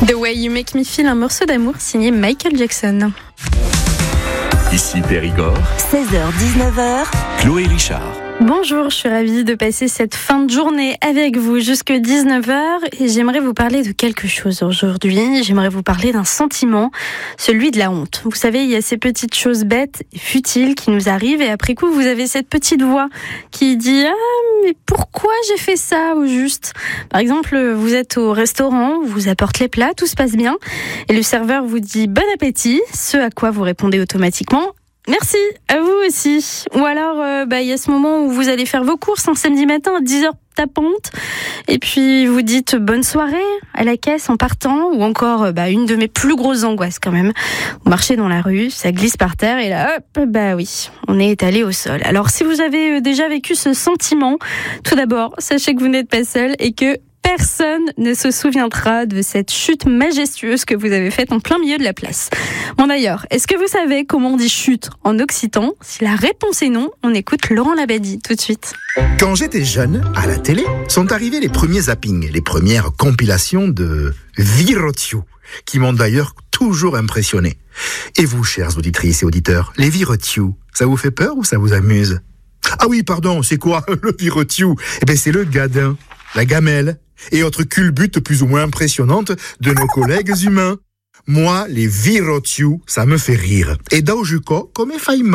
The Way You Make Me Feel, un morceau d'amour signé Michael Jackson. Ici Périgord, 16h-19h, Chloé Richard. Bonjour, je suis ravie de passer cette fin de journée avec vous jusque 19h et j'aimerais vous parler de quelque chose aujourd'hui. J'aimerais vous parler d'un sentiment, celui de la honte. Vous savez, il y a ces petites choses bêtes et futiles qui nous arrivent et après coup, vous avez cette petite voix qui dit « Ah, mais pourquoi j'ai fait ça ?» au juste. Par exemple, vous êtes au restaurant, on vous apporte les plats, tout se passe bien et le serveur vous dit « Bon appétit », ce à quoi vous répondez automatiquement « Merci, à vous aussi ». Ou alors, il y a ce moment où vous allez faire vos courses un samedi matin à 10h tapante et puis vous dites bonne soirée à la caisse en partant, ou encore une de mes plus grosses angoisses quand même. Vous marchez dans la rue, ça glisse par terre et là, hop, oui, on est étalé au sol. Alors si vous avez déjà vécu ce sentiment, tout d'abord, sachez que vous n'êtes pas seul et que personne ne se souviendra de cette chute majestueuse que vous avez faite en plein milieu de la place. Bon d'ailleurs, est-ce que vous savez comment on dit chute en occitan ? Si la réponse est non, on écoute Laurent Labadie tout de suite. Quand j'étais jeune, à la télé, sont arrivés les premiers zappings, les premières compilations de Virotio, qui m'ont d'ailleurs toujours impressionné. Et vous, chères auditrices et auditeurs, les Virotio, ça vous fait peur ou ça vous amuse ? Ah oui, pardon, c'est quoi le Virotio ? C'est le gadin, la gamelle et autres culbutes plus ou moins impressionnantes de nos collègues humains. Moi, les Virotio, ça me fait rire. Et d'aujuco, come fai